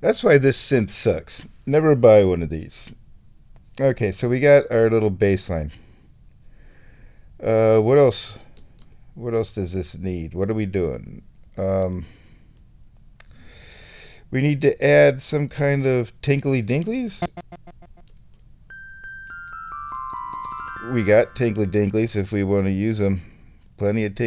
That's why this synth sucks. Never buy one of these. Okay, so we got our little baseline. What else? What else does this need? What are we doing? Um, we need to add some kind of tinkly dinklies. We got tinkly dinklies if we want to use them. Plenty of tinkly